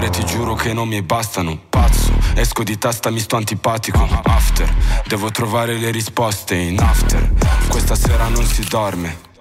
parole ti giuro che non mi bastano. Pazzo, esco di testa, mi sto antipatico. After, devo trovare le risposte in after. Questa sera non si dorme.